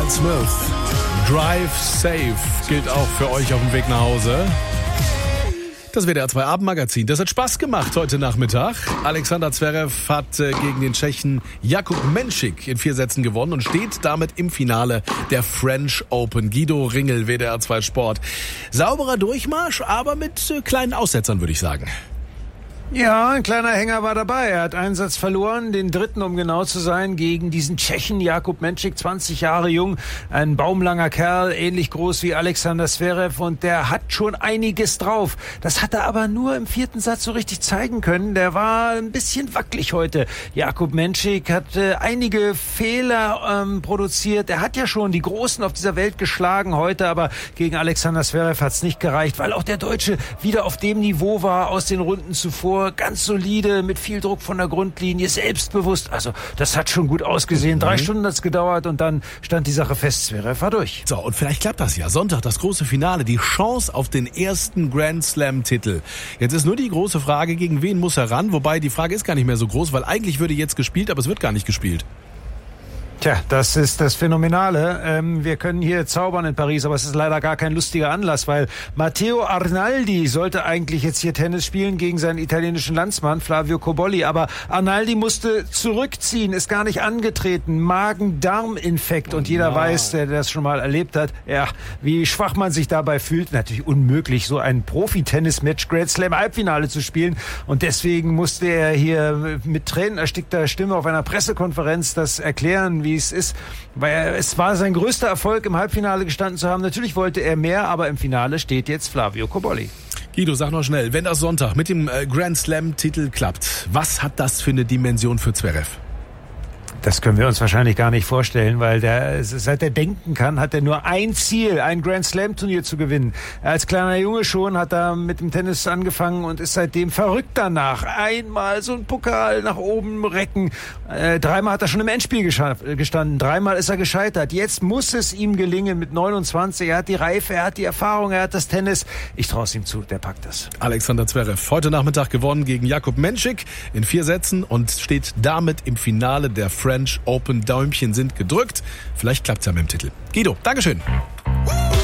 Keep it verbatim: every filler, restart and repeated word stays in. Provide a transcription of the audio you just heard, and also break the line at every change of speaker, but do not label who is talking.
Robert Smith. Drive Safe gilt auch für euch auf dem Weg nach Hause. Das W D R zwei Abendmagazin. Das hat Spaß gemacht heute Nachmittag. Alexander Zverev hat äh, gegen den Tschechen Jakub Menšík in vier Sätzen gewonnen und steht damit im Finale der French Open. Guido Ringel, W D R zwei Sport. Sauberer Durchmarsch, aber mit äh, kleinen Aussetzern, würde ich sagen.
Ja, ein kleiner Hänger war dabei. Er hat einen Satz verloren, den dritten, um genau zu sein, gegen diesen Tschechen Jakub Menšík, zwanzig Jahre jung, ein baumlanger Kerl, ähnlich groß wie Alexander Zverev, und der hat schon einiges drauf. Das hat er aber nur im vierten Satz so richtig zeigen können. Der war ein bisschen wackelig heute. Jakub Menšík hat äh, einige Fehler ähm, produziert. Er hat ja schon die Großen auf dieser Welt geschlagen heute, aber gegen Alexander Zverev hat es nicht gereicht, weil auch der Deutsche wieder auf dem Niveau war aus den Runden zuvor. Ganz solide, mit viel Druck von der Grundlinie, selbstbewusst. Also das hat schon gut ausgesehen. Drei mhm. Stunden hat es gedauert und dann stand die Sache fest. Zverev war durch.
So, und vielleicht klappt das ja. Sonntag das große Finale, die Chance auf den ersten Grand Slam-Titel. Jetzt ist nur die große Frage, gegen wen muss er ran? Wobei die Frage ist gar nicht mehr so groß, weil eigentlich würde jetzt gespielt, aber es wird gar nicht gespielt.
Tja, das ist das Phänomenale. Ähm, wir können hier zaubern in Paris, aber es ist leider gar kein lustiger Anlass, weil Matteo Arnaldi sollte eigentlich jetzt hier Tennis spielen gegen seinen italienischen Landsmann Flavio Cobolli, aber Arnaldi musste zurückziehen, ist gar nicht angetreten. Magen-Darm-Infekt und jeder ja. weiß, der das schon mal erlebt hat, ja, wie schwach man sich dabei fühlt. Natürlich unmöglich, so ein Profi-Tennis-Match Grand Slam Halbfinale zu spielen, und deswegen musste er hier mit tränenerstickter Stimme auf einer Pressekonferenz das erklären, wie es ist, weil es war sein größter Erfolg, im Halbfinale gestanden zu haben. Natürlich wollte er mehr, aber im Finale steht jetzt Flavio Cobolli.
Guido, sag noch schnell, wenn das Sonntag mit dem Grand Slam-Titel klappt, was hat das für eine Dimension für Zverev?
Das können wir uns wahrscheinlich gar nicht vorstellen, weil der, seit er denken kann, hat er nur ein Ziel, ein Grand Slam Turnier zu gewinnen. Als kleiner Junge schon hat er mit dem Tennis angefangen und ist seitdem verrückt danach. Einmal so ein Pokal nach oben recken. Äh, dreimal hat er schon im Endspiel gestanden. Dreimal ist er gescheitert. Jetzt muss es ihm gelingen mit neunundzwanzig. Er hat die Reife, er hat die Erfahrung, er hat das Tennis. Ich traue es ihm zu, der packt das.
Alexander Zverev heute Nachmittag gewonnen gegen Jakub Menšík in vier Sätzen und steht damit im Finale der French Open. Däumchen sind gedrückt. Vielleicht klappt's ja mit dem Titel. Guido, Dankeschön.